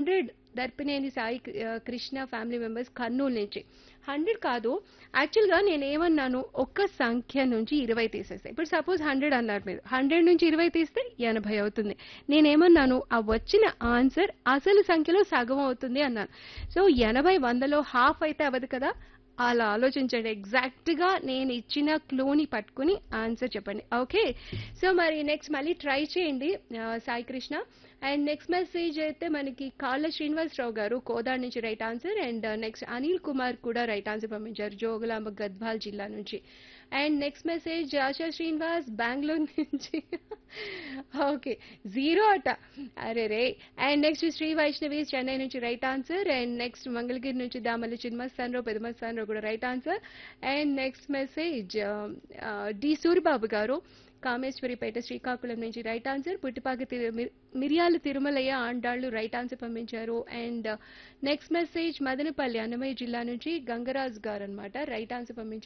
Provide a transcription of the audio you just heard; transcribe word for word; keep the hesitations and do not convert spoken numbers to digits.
Hundred Darpineni Sai ఆ, Krishna family members Kurnool నుంచి. Hundred కాదు, యాక్చువల్గా నేను ఏమన్నాను, ఒక్క సంఖ్య నుంచి ఇరవై తీసేస్తే, ఇప్పుడు సపోజ్ హండ్రెడ్ అన్నారు మీరు, హండ్రెడ్ నుంచి ఇరవై తీస్తే ఎనభై అవుతుంది. నేనేమన్నాను, ఆ వచ్చిన ఆన్సర్ అసలు సంఖ్యలో సగం అవుతుంది అన్నాను. సో ఎనభై వందలో హాఫ్ అయితే అవ్వదు కదా. అలా ఆలోచించండి, ఎగ్జాక్ట్ గా నేను ఇచ్చిన క్లూని పట్టుకుని ఆన్సర్ చెప్పండి. ఓకే, సో మరి నెక్స్ట్ మళ్ళీ ట్రై చేయండి ఆ, Sai Krishna. And next message అయితే మనకి కాళ్ళ శ్రీనివాసరావు గారు కోదాడ్ నుంచి right answer. And next Anil Kumar కూడా రైట్ ఆన్సర్ పంపించారు, జోగులాంబ గద్వాల్ జిల్లా నుంచి. And next message ASHA Srinivas Bengaluru నుంచి. ఓకే, జీరో అట, అరే రే. అండ్ నెక్స్ట్ శ్రీ వైష్ణవి చెన్నై నుంచి right answer. And next Mangalagiri నుంచి దామల్లి చిన్మస్తానరావు పెదమస్తానరావు కూడా right answer. And next message D Suribabu గారు కామేశ్వరిపేట శ్రీకాకుళం నుంచి రైట్ ఆన్సర్. పుట్టిపాక తిరు మిర్- మిరియాల తిరుమలయ్య ఆండాళ్ళు రైట్ ఆన్సర్ పంపించారు. And next message Madanapalle Annamayya జిల్లా నుంచి గంగరాజ్ గారు అనమాట రైట్ ఆన్సర్ పంపించారు.